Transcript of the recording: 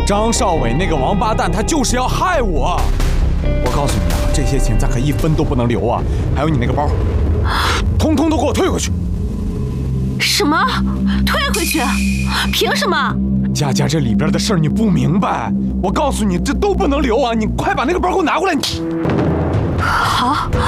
张少伟那个王八蛋，他就是要害我。我告诉你啊，这些钱咱可一分都不能留啊！还有你那个包，通通都给我退回去。 什么？退回去？凭什么？ 佳佳，这里边的事儿你不明白。我告诉你，这都不能留啊！你快把那个包给我拿过来！ 好。